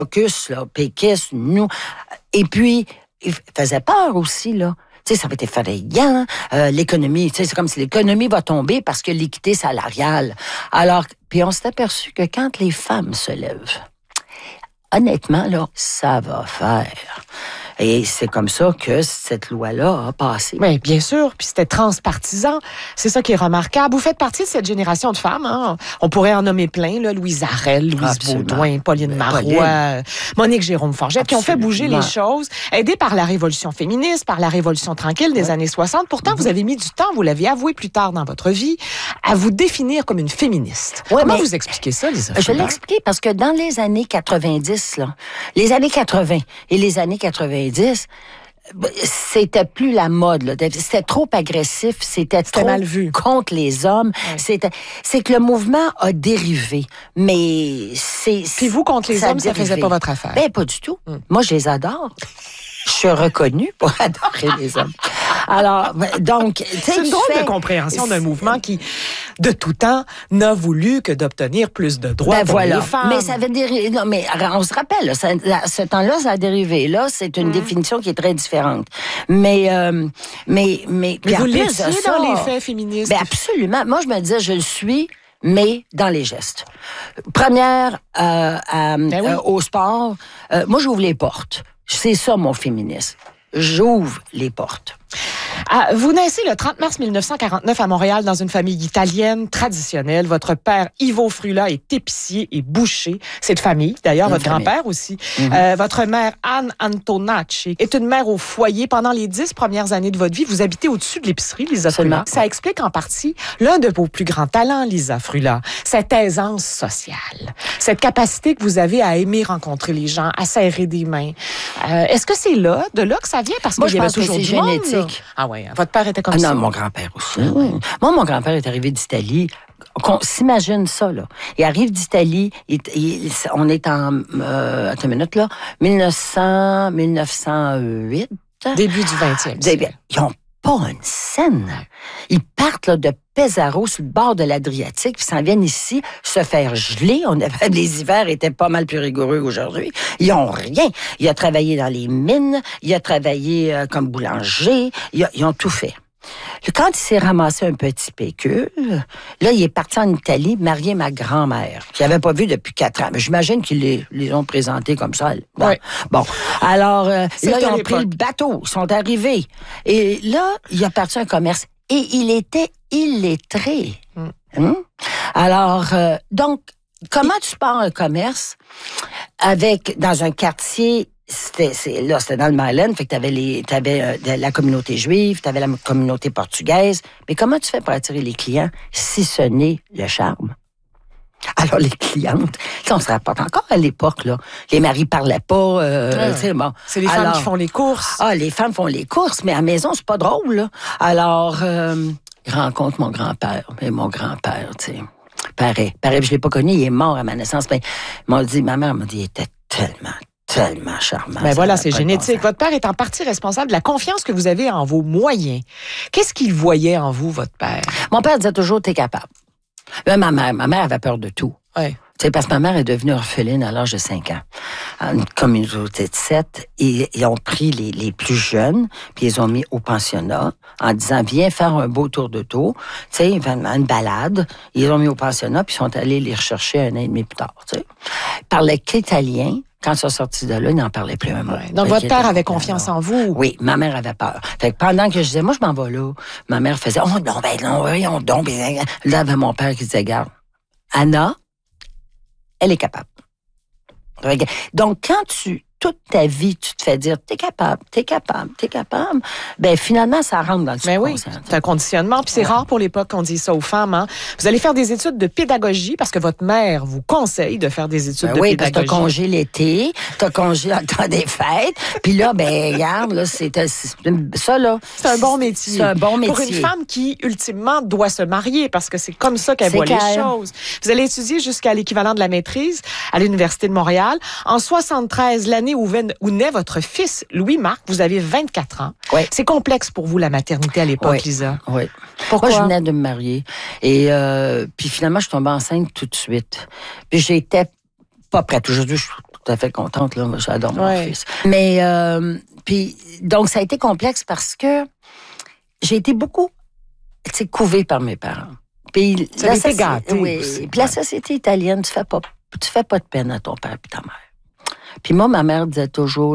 caucus, là, péquistes, nous. Et puis, il faisait peur aussi, là. Tu sais, ça va être effrayant. L'économie, tu sais, c'est comme si l'économie va tomber parce que l'équité salariale. Alors, puis on s'est aperçu que quand les femmes se lèvent, honnêtement, là, ça va faire. Et c'est comme ça que cette loi-là a passé. Oui, bien sûr. Puis c'était transpartisan. C'est ça qui est remarquable. Vous faites partie de cette génération de femmes. Hein? On pourrait en nommer plein. Là. Louise Arel, Louise Baudouin, Pauline Marois, Monique Jérôme-Forget, qui ont fait bouger les choses, aidées par la Révolution féministe, par la Révolution tranquille des années 60. Pourtant, vous avez mis du temps, vous l'avez avoué plus tard dans votre vie, à vous définir comme une féministe. Comment vous expliquez ça, Lisa Fruland? Je l'explique parce que dans les années 90, là, les années 80 et les années 90, c'était plus la mode, là. C'était trop agressif, c'était trop mal vu contre les hommes. Ouais. C'est que le mouvement a dérivé, mais c'est... Puis vous, contre les hommes, ça faisait pas votre affaire? Ben, pas du tout. Moi, je les adore. Je suis reconnue pour adorer les hommes. Alors, donc... C'est une drôle de compréhension d'un mouvement qui, de tout temps, n'a voulu que d'obtenir plus de droits pour les femmes. Mais ça avait dérivé... Non, mais on se rappelle, là, ce temps-là, ça a dérivé. Là, c'est une définition qui est très différente. Mais vous l'étiez dans les faits féministes? Ben absolument. Moi, je me disais, je le suis... mais dans les gestes. Première, au sport, moi, j'ouvre les portes. C'est ça, mon féminisme. J'ouvre les portes. Vous naissez le 30 mars 1949 à Montréal dans une famille italienne traditionnelle. Votre père, Ivo Frula, est épicier et boucher. C'est de famille. D'ailleurs, votre grand-père aussi. Votre mère, Anne Antonacci, est une mère au foyer. Pendant les 10 premières années de votre vie, vous habitez au-dessus de l'épicerie, Lisa Frula. Ça explique en partie l'un de vos plus grands talents, Lisa Frula. Cette aisance sociale. Cette capacité que vous avez à aimer rencontrer les gens, à serrer des mains. Est-ce que c'est de là que ça vient? Parce qu'il y avait toujours du génétique. Monde, ah oui, votre père était comme ça? Non, mon grand-père aussi. Moi, mon grand-père est arrivé d'Italie. On s'imagine ça, là. Il arrive d'Italie, on est en... attends une minute, là. 1908. Début du 20e siècle. Ils n'ont pas une scène. Ils partent là, de Pesaro, sur le bord de l'Adriatique, puis s'en viennent ici se faire geler. Les hivers étaient pas mal plus rigoureux qu'aujourd'hui. Ils ont rien. Il a travaillé dans les mines, il a travaillé comme boulanger, ils ont tout fait. Quand il s'est ramassé un petit pécule, là, il est parti en Italie marier ma grand-mère, qu'il n'avait pas vue depuis 4 ans. Mais j'imagine qu'ils les ont présentés comme ça. Bon. Alors, là, ils ont pris le bateau, ils sont arrivés. Et là, il a parti un commerce. Et il était illettré. Alors, donc, comment tu pars un commerce dans un quartier... C'était dans le Maryland, fait que t'avais la communauté juive, t'avais la communauté portugaise. Mais comment tu fais pour attirer les clients si ce n'est le charme? Alors, les clientes, on se rapporte encore à l'époque, là. Les maris parlaient pas, bon. C'est les femmes qui font les courses. Les femmes font les courses, mais à la maison, c'est pas drôle, là. Alors, je rencontre mon grand-père. Mais mon grand-père, tu sais, pareil, je l'ai pas connu, il est mort à ma naissance. Mais ma mère m'a dit, il était tellement charmant. Ben voilà, c'est génétique. Votre père est en partie responsable de la confiance que vous avez en vos moyens. Qu'est-ce qu'il voyait en vous, votre père? Mon père disait toujours, t'es capable. Mais ma mère avait peur de tout. Oui. Tu sais, parce que ma mère est devenue orpheline à l'âge de 5 ans. Une communauté de 7. Et ils ont pris les plus jeunes, puis ils ont mis au pensionnat en disant, viens faire un beau tour de taux. Tu sais, une balade. Ils les ont mis au pensionnat, puis ils sont allés les rechercher 1 an et demi plus tard. Tu sais. Ils parlaient qu'italien. Quand ils sont sortis de là, ils n'en parlaient plus un mot. Donc, votre père avait confiance en vous? Oui, ma mère avait peur. Fait que pendant que je disais, moi, je m'en vais là, ma mère faisait, oh non, voyons donc. Là, il y avait mon père qui disait, garde, Anna, elle est capable. Donc, quand toute ta vie, tu te fais dire, t'es capable, ben finalement, ça rentre dans le subconscient. Oui, c'est un conditionnement. Puis c'est rare pour l'époque qu'on dise ça aux femmes. Hein. Vous allez faire des études de pédagogie parce que votre mère vous conseille de faire des études de pédagogie. Oui, parce que t'as congé l'été, t'as congé dans le temps des fêtes. Puis là, ben regarde, là, ça, là. C'est un bon métier. C'est un bon métier. Pour une femme qui, ultimement, doit se marier parce que c'est comme ça qu'elle voit les choses. Vous allez étudier jusqu'à l'équivalent de la maîtrise à l'Université de Montréal. En 73, l'année où naît votre fils, Louis-Marc, vous avez 24 ans. Oui. C'est complexe pour vous, la maternité à l'époque, Lisa. Oui. Pourquoi? Moi, je venais de me marier. Et puis finalement, je suis tombée enceinte tout de suite. Puis j'étais pas prête. Aujourd'hui, je suis tout à fait contente, là. Moi, j'adore mon fils. Mais, puis, donc, ça a été complexe parce que j'ai été beaucoup, tu sais, couvée par mes parents. Puis, ça a été gâté. Oui. Aussi. Puis la société italienne, tu fais pas de peine à ton père et ta mère. Puis moi, ma mère disait toujours,